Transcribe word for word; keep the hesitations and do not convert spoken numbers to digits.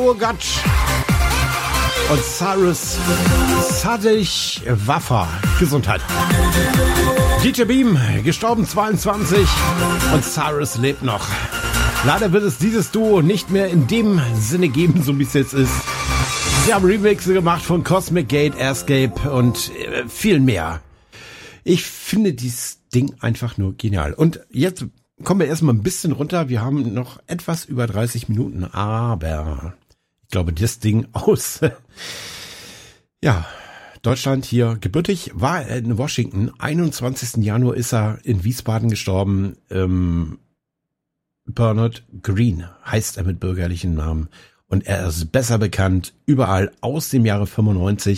Gogatsch und Cyrus Sadich Waffa. Gesundheit. D J Beam, gestorben zweiundzwanzig und Cyrus lebt noch. Leider wird es dieses Duo nicht mehr in dem Sinne geben, so wie es jetzt ist. Sie haben Remixe gemacht von Cosmic Gate, Airscape und äh, viel mehr. Ich finde dieses Ding einfach nur genial. Und jetzt kommen wir erstmal ein bisschen runter. Wir haben noch etwas über dreißig Minuten, aber ich glaube, das Ding aus. Ja, Deutschland hier gebürtig, war er in Washington. einundzwanzigsten Januar ist er in Wiesbaden gestorben. Ähm, Bernard Green heißt er mit bürgerlichen Namen. Und er ist besser bekannt überall aus dem Jahre fünfundneunzig